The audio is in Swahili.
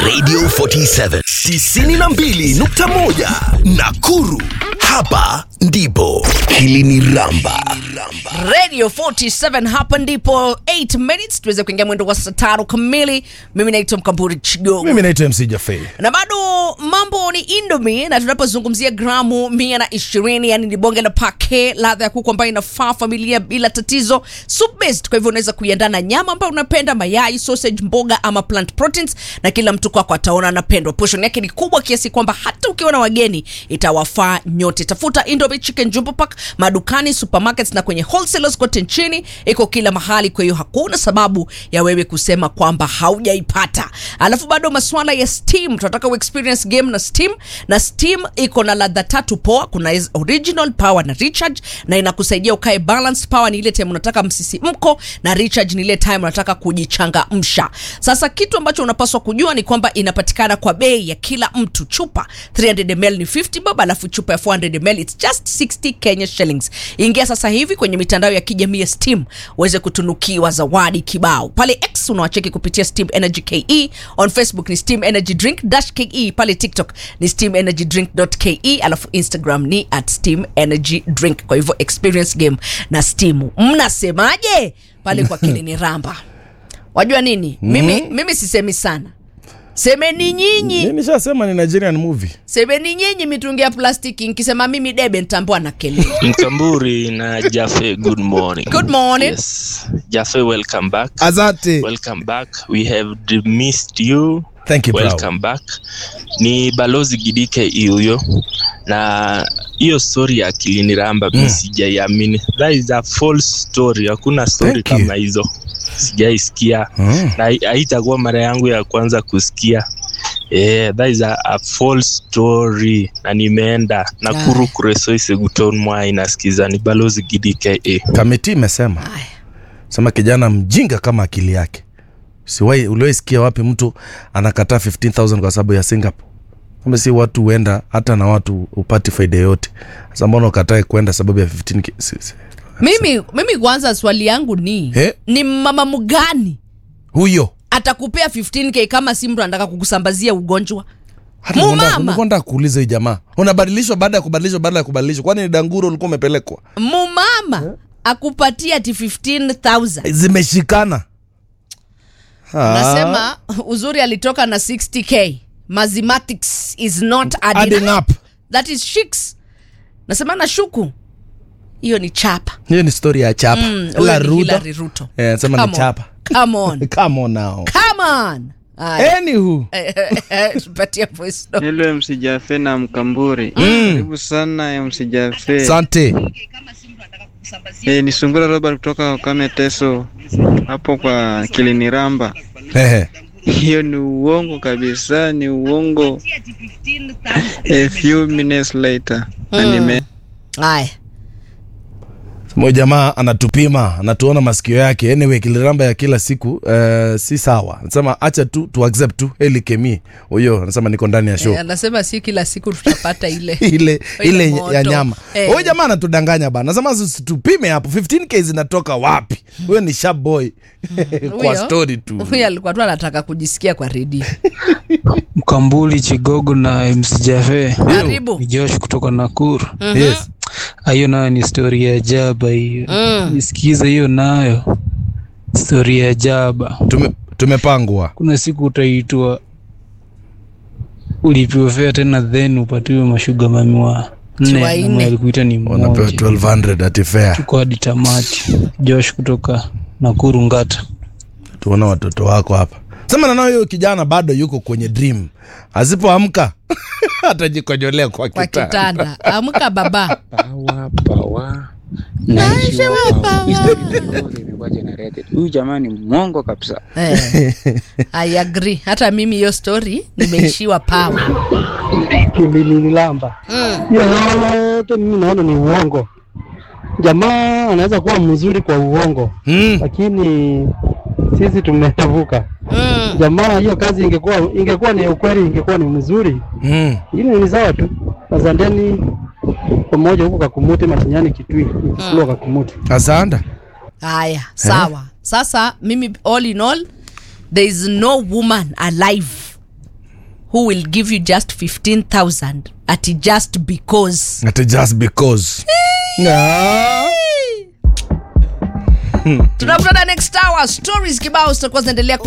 Radio 47 92.1 Nakuru. Hapa ndipo Kiliniramba. Radio 47 hapa ndipo 8 minutes tuweze kuingia mwendo wa saa 5 kamili. Mimi naitwa Mkamburi Chigo. Mimi naitwa MC Jaffe. Na bado mambo ni Indomie, na tunapozungumzia gramu 120, yani ni bonge la pake, ladha ya kuku ambayo inafaa familia bila tatizo, soup based. Kwa hivyo unaweza kuiandaa na nyama ambayo unapenda, mayai, sausage, mboga ama plant proteins, na kila mtu kwako ataona anapendwa. Portion yake ni kubwa kiasi kwamba hata ukiwa na wageni itawafaa nyote. Tafuta Indomie Chicken Jumbo Pack madukani, supermarkets na kwenye wholesalers kote nchini. Iko kila mahali, kwa hiyo hakuna sababu ya wewe kusema kwamba haujaipata. Alafu bado masuala ya Steam, tunataka experience game na Steam. Na Steam iko na ladha tatu poa. Kuna original, power na recharge, na inakusaidia ukae balance. Power ni ile time unataka msisimko, na recharge ni ile time unataka kujichangamsha. Sasa kitu ambacho unapaswa kujua ni kwamba inapatikana kwa bei ya kila mtu. Chupa 300ml ni 50 bob, alafu chupa ya 400ml it's just 60 Kenya shillings. Ingia sasa hivi kwenye mitandao ya kijamii ya Steam uweze kutunukiwa zawadi kibao. Pale X unawacheki kupitia Steam Energy KE, on Facebook ni Steam Energy Drink -KE, pale TikTok ni Steam Energy Drink.ke, alafu Instagram ni @Steam Energy Drink. Kwa hivyo experience game na Steam. Mnasemaje pale kwa Kiliniramba? Wajua nini? Mimi sisemi sana. Semeni nyinyi. Mimi nishasema ni Nigerian movie. Semeni nyinyi mitungi ya plastiki, nikisema mimi debe nitambua na kelele. Mkamburi na Jaffe, good morning. Good morning. Yes. Jaffe, welcome back. Azate. Welcome back. We have missed you. Thank you, bro. Welcome back. Ni Balozi Gidike huyo. Na hiyo story ya Kiliniramba mimi sijaiamini. That is a false story. Hakuna story kama hizo. Sijaisikia. Na haitakuwa mara yangu ya kwanza kusikia. That is a false story. Na nimeenda Nakuru Kuresoi Guton mwa inasikiza. Ni Balozi Gidike. Kamiti imesema. Sema kijana mjinga kama akili yake. Siwahi uliosikia wapi mtu anakataa 15,000 kwa sababu ya Singapore? Kama si watu huenda hata na watu upati faida yote. Sasa mbona ukatae kwenda sababu ya 15k? Mimi kwanza swali yangu ni mama mgani huyo atakupea 15k kama si mtu anataka kukusambazia ugonjwa? Mumama kuuliza hii jamaa. Unabadilishwa baada ya kubadilishwa. Kwani ni danguro ulikuwa umepelekwa? Mumama akupatia ati 15,000. Zimeshikana. Nasema uzuri alitoka na 60k. Mathematics is not adding up. That is shicks. Nasema na shuku. Hiyo ni chapa. Hiyo ni story ya chapa. La Ruto. Sema ni chapa. Come on. Come on now. Come on. Anywho. Tupatie voice note. Hello MC Jaffe na Mkamburi. Karibu sana MC Jaffe. Asante. Ni Sungura Robert kutoka Kame Teso hapo kwa Kiliniramba. Hiyo ni uongo kabisa, ni uongo. A few minutes later Haya. Mmoja jamaa anatupima, anatuona masikio yake. Anyway, Kiliniramba ya kila siku si sawa. Anasema acha tu accept tu Eli Kemi. Huyo anasema niko ndani ya show. Anasema si kila siku tutapata ile ile ya nyama. Huyo jamaa anatudanganya bana. Anasema tupime hapo 15k zinatoka wapi? Huyo ni sharp boy. Kwa story tu. Huyo alikuwa tu anataka kujisikia kwa ready. Mkambuli Chigogo na MC Jaffe. Karibu. Ni Josh kutoka Nakuru. Yes. Hiyo nayo ni story ya jaba hiyo. Nisikiza hiyo nayo. Story ya jaba. Tumepangwa. Kuna siku utaitwa ulipiwa fare tena then upatiwe mashuga mami wa 4 na alikuita ni mmoja. Unapewa 1200 at fare. Tuko hadi tamati. Josh kutoka Nakuru Ngata. Tuona watoto wako hapa. Sema na huyo kijana bado yuko kwenye dream. Asipoamka atajikojolea kwa kitanda. Amka baba. Power. Huyu jamani mwongo kabisa. I agree. Hata mimi hiyo story nimeishiwa power. Kiliniramba. Yote mimi naona ni uongo. Jamaa anaweza kuwa mzuri kwa uongo. Lakini sisi tumevuka. Jamaa hiyo kazi ingekuwa ni ukweli, ingekuwa ni mzuri. Ile ni sawa tu. Asanteni pamoja huko Kakumuti Matinyani Kitui. Kulo Kakumuti. Asante. Haya, sawa. Sasa mimi all in all there is no woman alive who will give you just 15,000 at just because. At just because. Yeah. Tunakutana next hour. Stories kibao zitakuwa zinaendelea